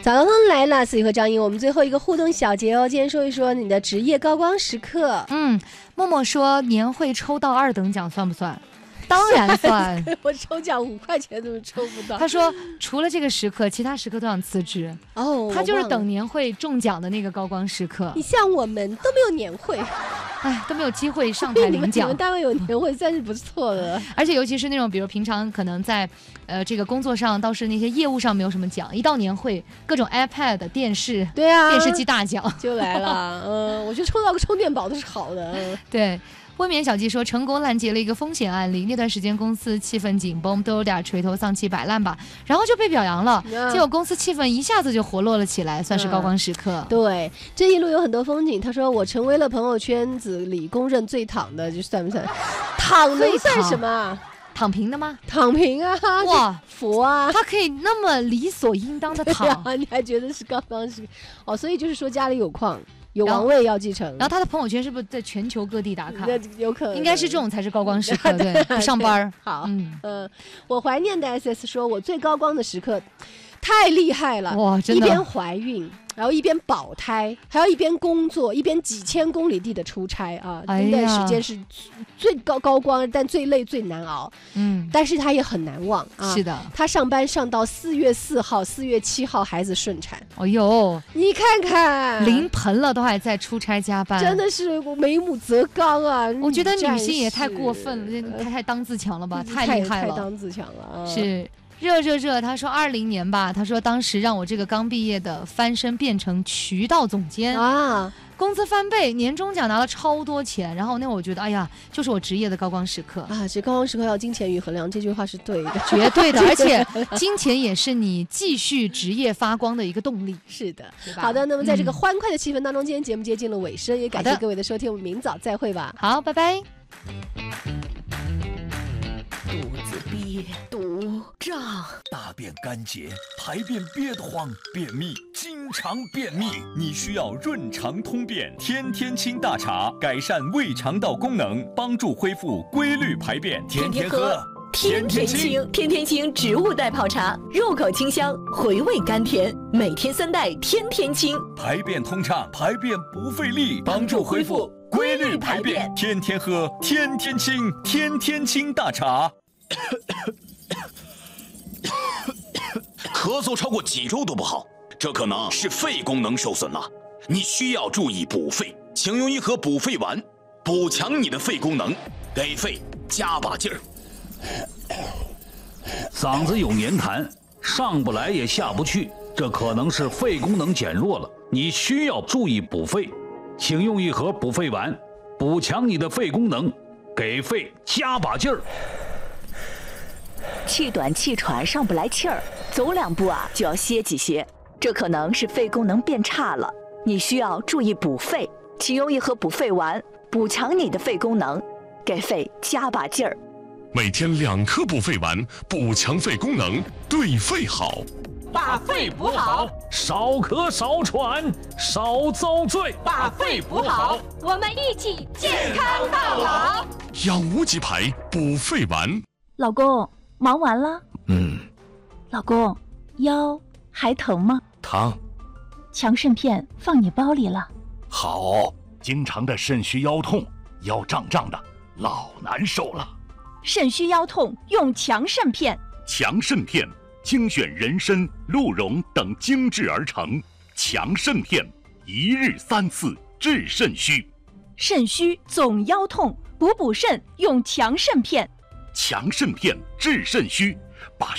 早上来了，思雨和张英，我们最后一个互动小节哦。今天说一说你的职业高光时刻。 默默说年会抽到2等奖算不算？当然算。 我抽奖5块钱怎么抽不到？ 他说除了这个时刻，其他时刻都想辞职。 哦， 他就是等年会中奖的那个高光时刻。 你像我们都没有年会， 都没有机会上台领奖。 你们单位有年会算是不错的。 而且尤其是那种比如平常可能在这个工作上倒是那些业务上没有什么奖，一到年会各种 iPad 电视， 对啊， 电视机大奖就来了。我觉得抽到个充电宝都是好的。 对。温眠小记说，成功拦截了一个风险案例，那段时间公司气氛紧绷，都有点垂头丧气摆烂吧，然后就被表扬了，结果公司气氛一下子就活络了起来，算是高光时刻。 对，这一路有很多风景。他说我成为了朋友圈子里公认最躺的，就算不算？躺能算什么？ 躺平的吗？ 躺平啊！哇，佛啊！ 他可以那么理所应当的躺， 你还觉得是高光时刻？哦，所以就是说家里有矿。有王位要继承， 然后他的朋友圈是不是在全球各地打卡？ 有可能， 应该是这种才是高光时刻，对，不上班。 好，我怀念的 SS 说，我最高光的时刻，太厉害了， 哇，真的， 一边怀孕，然后一边保胎，还要一边工作，一边几千公里地的出差啊，那段时间是最高光，但最累最难熬，但是他也很难忘啊。 是的， 他上班上到4月4号、4月7号孩子顺产， 哎呦， 你看看临盆了都还在出差加班， 真的是为母则刚啊！ 我觉得女性也太过分了，太当自强了吧，太厉害了， 太当自强了， 是。热，他说20年吧，他说当时让我这个刚毕业的翻身变成渠道总监啊，工资翻倍，年终奖拿了超多钱，然后那我觉得哎呀，就是我职业的高光时刻啊！这高光时刻要金钱与衡量，这句话是对的， 绝对的，而且金钱也是你继续职业发光的一个动力。 是的，好的，那么在这个欢快的气氛当中，今天节目接近了尾声，也感谢各位的收听，我们明早再会吧。 好，拜拜。 肚子憋肚胀，大便干结，排便憋得慌，便秘，经常便秘，你需要润肠通便天天清大茶，改善胃肠道功能，帮助恢复规律排便，天天喝。 天天清，天天清植物代泡茶，入口清香，回味甘甜，每天3袋，天天清， 排便通畅，排便不费力，帮助恢复规律排便，天天喝，天天清，天天清大茶。 咳嗽超过几周都不好，这可能是肺功能受损了，你需要注意补肺，请用一盒补肺丸，补强你的肺功能，给肺加把劲儿。 嗓子有黏痰，上不来也下不去，这可能是肺功能减弱了，你需要注意补肺，请用一盒补肺丸，补强你的肺功能，给肺加把劲儿。 气短气喘上不来气儿，走2步就要歇几歇，这可能是肺功能变差了，你需要注意补肺，请用一盒补肺丸，补强你的肺功能，给肺加把劲儿。 每天2颗补肺丸，补强肺功能，对肺好。 把肺补好， 少咳少喘少遭罪。 把肺补好，我们一起健康到老。 养无极牌补肺丸。 老公，忙完了？老公，腰还疼吗？ 疼。 强肾片放你包里了。 好，经常的肾虚腰痛，腰胀胀的，老难受了。 肾虚腰痛用强肾片。 强肾片精选人参、鹿茸等精制而成，强肾片1日3次治肾虚。 肾虚总腰痛，补肾用强肾片。 强肾片治肾虚，把